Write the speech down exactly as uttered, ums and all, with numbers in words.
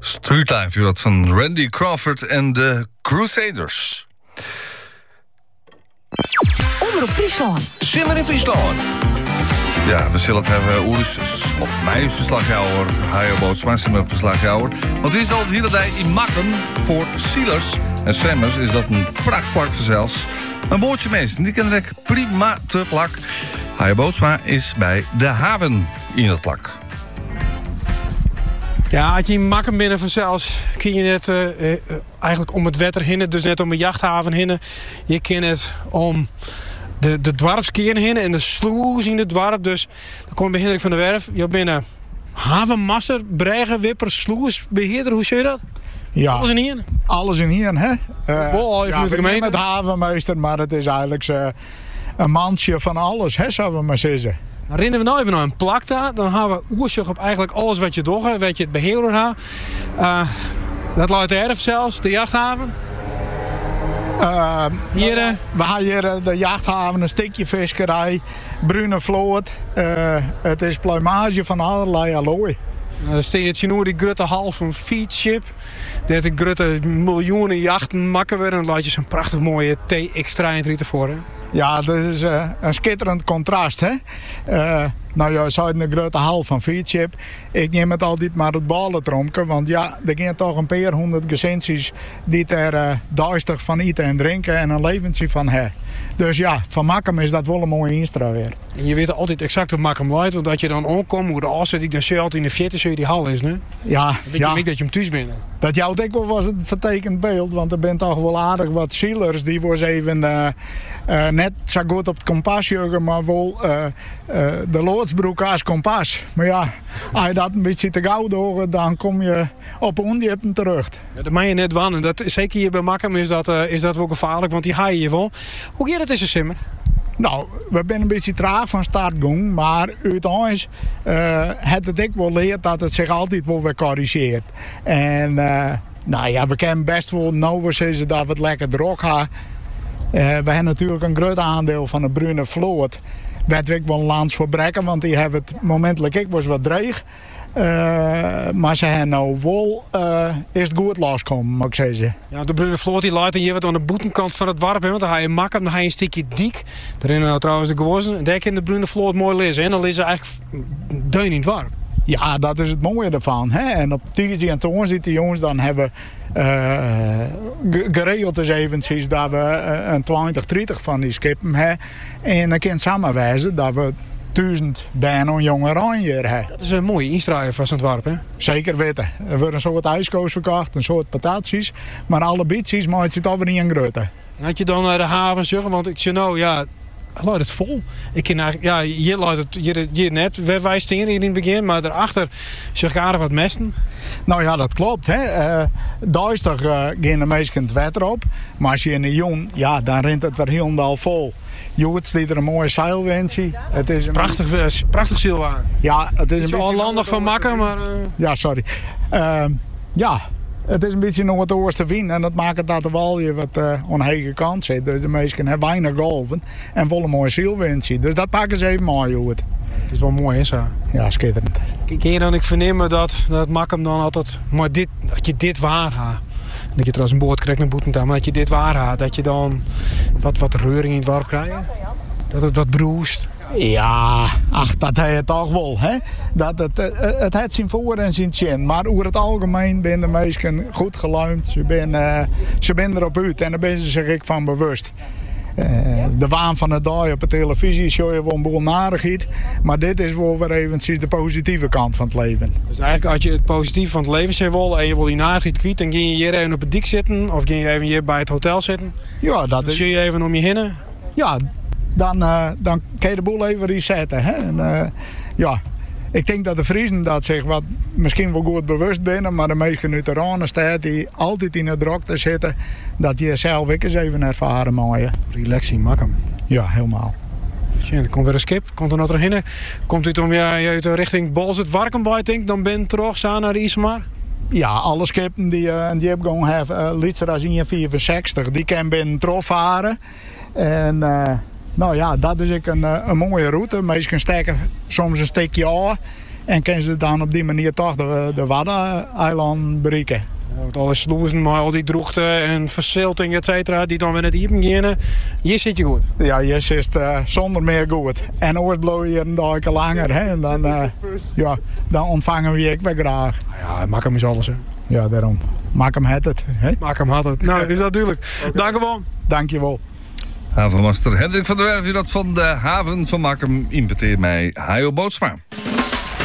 Street Life, u dat van Randy Crawford en de Crusaders. Omroep Friesland. Simmer in Friesland. Ja, we zullen het hebben Oeris, of mij verslagjouwer, Hajo Bootsma, Simmer verslagjouwer. Want wie is al hier dat hij in Makkum voor Sielers en zwemmers is dat een prachtplak zelfs. Een bootje mensen, die kunnen ik prima te plak. Hajo Bootsma is bij de haven in het plak. Ja, als je in Makkum binnen vanzelfs kun je net uh, uh, eigenlijk om het wetter heen, dus net om de jachthaven heen. Je kan het om de, de dwarpskeren heen en de sloes in het dorp. Dus dan komt bij Hendrik van der Werf. Je bent havenmasser, bregen, wipper, sloesbeheerder. Hoe zie je dat? Ja, alles in hier? Alles in hier, hè? Uh, Wel, even ja, met de gemeente. met havenmeester, maar het is eigenlijk uh, een mansje van alles, hè, zouden we maar zeggen. Dan rennen we nou even naar een plak daar. Dan hebben we oorzicht op eigenlijk alles wat je doet, wat je het beheerder hebt. Uh, dat luidt de erf zelfs, de jachthaven. Uh, hier, uh, we hebben hier de jachthaven, een stukje visserij, bruine vloot. Uh, het is pluimage van allerlei allooi. Dan sta je het nu die grote hal van Feedship. Dat de grote miljoenen jachten makken weer. En dan laat je zo'n prachtig mooie T X drieëndertig voor. Hè? Ja, dat is uh, een schitterend contrast, hè. Uh, nou ja, zo in de grote hal van Feedship. Ik neem het altijd maar het ballentromken. Want ja, er gaan toch een paar honderd gezinsjes die er uh, duistig van eten en drinken en een leventje van hebben. Dus ja, van Makkum is dat wel een mooie instra weer. En je weet altijd exact wat Makkum luidt. Want dat je dan omkomt, hoe de afzet ik dan zie altijd in de veertig zo die hal is, ne? Ja, dan weet ja. je niet dat je hem thuis bent. Dat jou ook wel was het vertekend beeld. Want er bent toch wel aardig wat zielers die was even uh, uh, net zo goed op het kompas juggen, maar wel uh, uh, de loodsbroek als kompas. Maar ja, als je dat een beetje te gauw doet, dan kom je op ondiepen terug. Ja, dat mag je net wannen. Dat, zeker hier bij Makkum is dat, uh, is dat wel gevaarlijk, want die haai je wel. Hoe gaat het tussen Simmer? Nou, we zijn een beetje traag van start gegaan, maar uiteindelijk uh, het het ik wel leert dat het zich altijd wel weer corrigeert. En uh, nou ja, we kunnen best wel nou zeggen dat we het lekker droog hebben. Uh, we hebben natuurlijk een groot aandeel van de bruine vloot. Werd ik wel een lans voor brekken, want die hebben het momentelijk ik was wat dreig. Uh, maar ze hebben nou wel uh, eerst goed loskomen, moet ik zeggen. Ja, de bruine vloot die laat hier wat aan de boetenkant van het dorp. Want dan ga je Makkum, dan ga je een stukje dik. Daarin nou trouwens de gewassen. En daar kan de bruine vloot mooi lezen. En dan is ze eigenlijk deun in het dorp. Ja, dat is het mooie ervan. Hè? En op Tizi en Toorn zitten die jongens dan hebben uh, geregeld eens eventjes dat we uh, een twintig, dertig van die skippen hebben. En dan kan het samenwijzen dat we duizend bijna jonge oranje hebben. Dat is een mooie instraaien van het dorp, hè? Zeker weten. Er wordt een soort ijskoos verkocht, een soort patatjes. Maar alle bietjes maakt het alweer niet in grote. Had je dan naar de haven zeggen, want ik zei nou ja, luidt het vol. Ik ken eigenlijk, ja, hier luidt het hier, hier net. Wij wij staan hier in het begin, maar daarachter zeg ik aardig wat mesten. Nou ja, dat klopt. Hè. Uh, Duistig uh, gaan de meesten het water op. Maar als je in de jong, ja, dan rent het weer helemaal vol. Joet ziet er een mooie zeilwindje. Het is een prachtig, uh, prachtig zeilwagen. Ja, het is een beetje landig van Makkum, maar. Uh... Ja, sorry. Uh, ja. Het is een beetje nog wat oorste wind en dat maakt dat de walje wat uh, aan de hege kant zit. Dus de meesten hebben weinig golven en wel een mooie zeilwindje. Dus dat pakken ze even mooi uit. Het is wel mooi, hè, zo? Ja, schitterend. Ken je dan, ik verneem dat, dat Makkum dan altijd, maar dit, dat je dit waar gaat. Dat je trouwens een boord krijgt naar Boetentaal, maar dat je dit waar gaat. Dat je dan wat, wat reuring in het dorp krijgt. Dat het wat broest. Ja, ach, dat heeft het toch wel. Hè? Dat het, het, het heeft zijn voor en zijn zin. Maar over het algemeen zijn de meesten goed geluimd. Ze zijn, uh, ze zijn erop uit en daar ben ze zich van bewust. Uh, de waan van de dag op de televisie show je wel een boel narigheid. Maar dit is wel weer eventjes de positieve kant van het leven. Dus eigenlijk als je het positieve van het leven ziet wil en je wil die narigheid kwijt, dan ga je hier even op het dik zitten of ga je even hier bij het hotel zitten. Ja, dat dan is... zie je even om je heen. Ja, dan, uh, dan kun je de boel even resetten. Hè? En, uh, ja, ik denk dat de Friesen dat zich wat misschien wel goed bewust binnen, maar de meesten uit de Rhône staat die altijd in het drokte zitten, dat je zelf ook eens even ervaren mooie. Relaxing, Makkum. Ja, helemaal. Ja, er komt weer een skip, komt er nog doorheen. Komt u om ja, uit richting Bolzert Warkenbij, denk dan ben je terug zo naar de Ismar? Ja, alle skippen die uh, die heb gewoon hebben, uh, lichter als in vierenzestig, die kan binnen trof varen. En uh, nou ja, dat is ook een, een mooie route. Meestal steken soms een stukje aan. En kunnen ze dan op die manier toch de, de Waddeneilanden bereiken. Met alle sloezen, maar al die droogte en verzilting, et cetera, die dan weer naar diepen gaan. Hier zit je goed. Ja, hier zit uh, zonder meer goed. En ooit bloeien je een dagje langer. Hè? En dan, uh, ja, dan ontvangen we je ook weer graag. Ja, maak hem eens alles. Hè. Ja, daarom. Maak hem het het. Hè? Maak hem had het. Nou, is dat duidelijk. Okay. Dank u wel. Dank je wel. Havenmaster Hendrik van der Werf, dat van de haven van Makkum importeert mij Hajo Bootsma.